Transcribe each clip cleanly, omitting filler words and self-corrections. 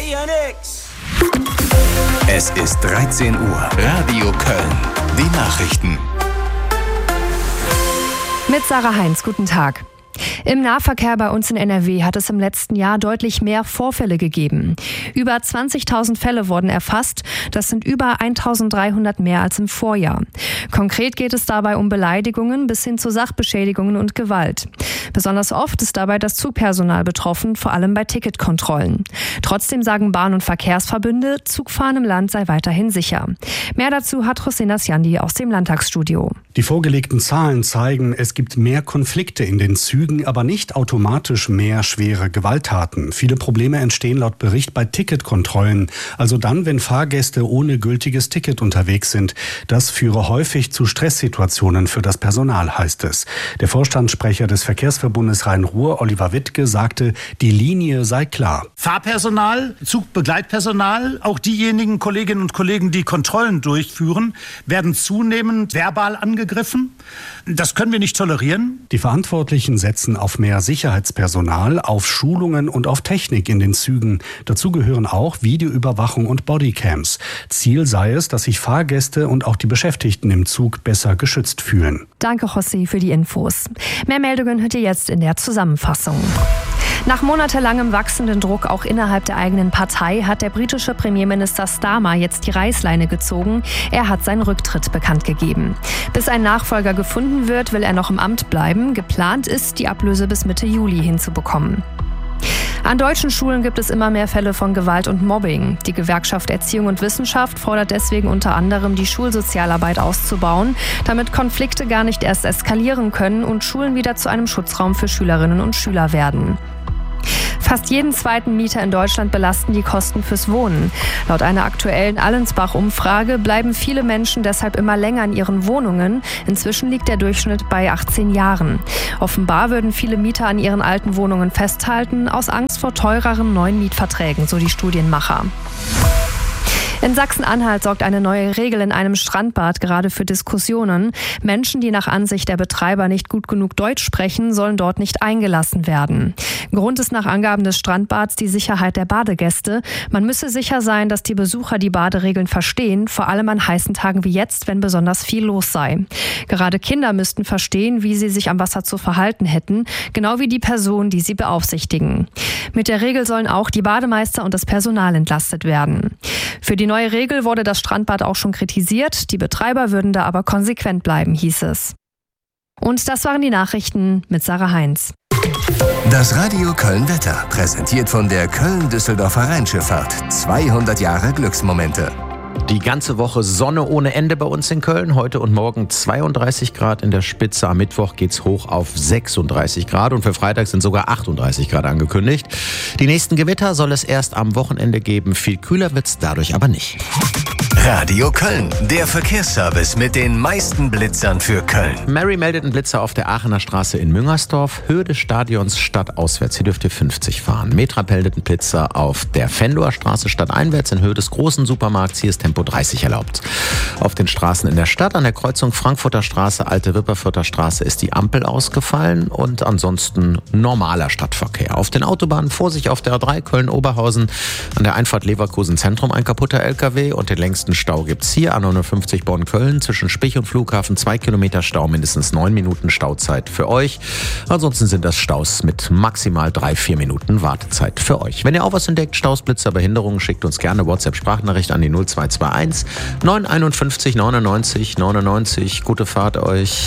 ja nix. Es ist 13 Uhr. Radio Köln. Die Nachrichten. Mit Sarah Heinz, guten Tag. Im Nahverkehr bei uns in NRW hat es im letzten Jahr deutlich mehr Vorfälle gegeben. Über 20.000 Fälle wurden erfasst. Das sind über 1.300 mehr als im Vorjahr. Konkret geht es dabei um Beleidigungen bis hin zu Sachbeschädigungen und Gewalt. Besonders oft ist dabei das Zugpersonal betroffen, vor allem bei Ticketkontrollen. Trotzdem sagen Bahn- und Verkehrsverbünde, Zugfahren im Land sei weiterhin sicher. Mehr dazu hat Hossein Asyandi aus dem Landtagsstudio. Die vorgelegten Zahlen zeigen, es gibt mehr Konflikte in den Zügen, aber nicht automatisch mehr schwere Gewalttaten. Viele Probleme entstehen laut Bericht bei Ticketkontrollen, also dann, wenn Fahrgäste ohne gültiges Ticket unterwegs sind. Das führe häufig zu Stresssituationen für das Personal, heißt es. Der Vorstandssprecher des Verkehrsverbundes Rhein-Ruhr, Oliver Wittke, sagte, die Linie sei klar. Fahrpersonal, Zugbegleitpersonal, auch diejenigen Kolleginnen und Kollegen, die Kontrollen durchführen, werden zunehmend verbal angegriffen. Das können wir nicht tolerieren. Die Verantwortlichen setzen auf mehr Sicherheitspersonal, auf Schulungen und auf Technik in den Zügen. Dazu gehören auch Videoüberwachung und Bodycams. Ziel sei es, dass sich Fahrgäste und auch die Beschäftigten im Zug besser geschützt fühlen. Danke, José, für die Infos. Mehr Meldungen hört ihr jetzt in der Zusammenfassung. Nach monatelangem wachsenden Druck auch innerhalb der eigenen Partei hat der britische Premierminister Starmer jetzt die Reißleine gezogen. Er hat seinen Rücktritt bekannt gegeben. Bis ein Nachfolger gefunden wird, will er noch im Amt bleiben. Geplant ist, die Ablöse bis Mitte Juli hinzubekommen. An deutschen Schulen gibt es immer mehr Fälle von Gewalt und Mobbing. Die Gewerkschaft Erziehung und Wissenschaft fordert deswegen unter anderem, die Schulsozialarbeit auszubauen, damit Konflikte gar nicht erst eskalieren können und Schulen wieder zu einem Schutzraum für Schülerinnen und Schüler werden. Fast jeden zweiten Mieter in Deutschland belasten die Kosten fürs Wohnen. Laut einer aktuellen Allensbach-Umfrage bleiben viele Menschen deshalb immer länger in ihren Wohnungen. Inzwischen liegt der Durchschnitt bei 18 Jahren. Offenbar würden viele Mieter an ihren alten Wohnungen festhalten, aus Angst vor teureren neuen Mietverträgen, so die Studienmacher. In Sachsen-Anhalt sorgt eine neue Regel in einem Strandbad gerade für Diskussionen. Menschen, die nach Ansicht der Betreiber nicht gut genug Deutsch sprechen, sollen dort nicht eingelassen werden. Grund ist nach Angaben des Strandbads die Sicherheit der Badegäste. Man müsse sicher sein, dass die Besucher die Baderegeln verstehen, vor allem an heißen Tagen wie jetzt, wenn besonders viel los sei. Gerade Kinder müssten verstehen, wie sie sich am Wasser zu verhalten hätten, genau wie die Personen, die sie beaufsichtigen. Mit der Regel sollen auch die Bademeister und das Personal entlastet werden. Für die neue Regel wurde das Strandbad auch schon kritisiert. Die Betreiber würden da aber konsequent bleiben, hieß es. Und das waren die Nachrichten mit Sarah Heinz. Das Radio Köln-Wetter, präsentiert von der Köln-Düsseldorfer Rheinschifffahrt. 200 Jahre Glücksmomente. Die ganze Woche Sonne ohne Ende bei uns in Köln. Heute und morgen 32 Grad in der Spitze. Am Mittwoch geht's hoch auf 36 Grad und für Freitag sind sogar 38 Grad angekündigt. Die nächsten Gewitter soll es erst am Wochenende geben. Viel kühler wird's dadurch aber nicht. Radio Köln, der Verkehrsservice mit den meisten Blitzern für Köln. Mary meldet einen Blitzer auf der Aachener Straße in Müngersdorf. Höhe des Stadions stadtauswärts. Hier dürft ihr 50 fahren. Metra meldet einen Blitzer auf der Venloer Straße stadteinwärts in Höhe des großen Supermarkts. Hier ist Tempo 30 erlaubt. Auf den Straßen in der Stadt an der Kreuzung Frankfurter Straße, Alte Wipperfurter Straße ist die Ampel ausgefallen und ansonsten normaler Stadtverkehr. Auf den Autobahnen Vorsicht auf der A3 Köln-Oberhausen, an der Einfahrt Leverkusen Zentrum ein kaputter LKW und den längsten Stau gibt's hier an 59 Bonn-Köln zwischen Spich und Flughafen. 2 Kilometer Stau, mindestens 9 Minuten Stauzeit für euch. Ansonsten sind das Staus mit maximal 3-4 Minuten Wartezeit für euch. Wenn ihr auch was entdeckt, Staus, Blitzer, Behinderungen, schickt uns gerne WhatsApp-Sprachnachricht an die 0221 951 99 99. Gute Fahrt euch.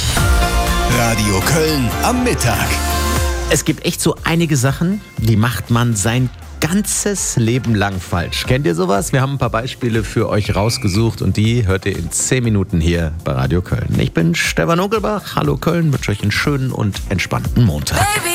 Radio Köln am Mittag. Es gibt echt so einige Sachen, die macht man sein ganzes Leben lang falsch. Kennt ihr sowas? Wir haben ein paar Beispiele für euch rausgesucht und die hört ihr in 10 Minuten hier bei Radio Köln. Ich bin Stefan Unkelbach. Hallo Köln, wünsche euch einen schönen und entspannten Montag.